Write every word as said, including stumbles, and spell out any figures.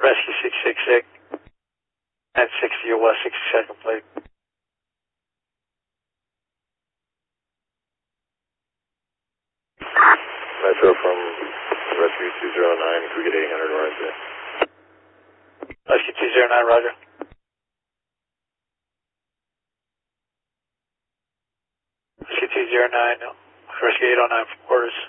Rescue six six six. At sixty or west, sixty-second plate. Metro from Rescue two zero nine, can we get eight hundred Wednesday? Rescue two zero nine, roger. Rescue two zero nine, Rescue eight oh nine for quarters.